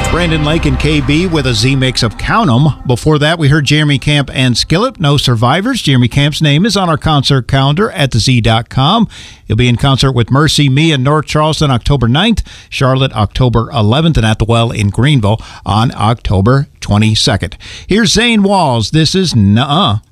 Brandon Lake and KB with a Z mix of Count 'Em. Before that, we heard Jeremy Camp and Skillet, No Survivors. Jeremy Camp's name is on our concert calendar at thez.com. He'll be in concert with Mercy Me in North Charleston October 9th, Charlotte October 11th, and at the Well in Greenville on October 22nd. Here's Zane Walls. This is Nuh-Uh.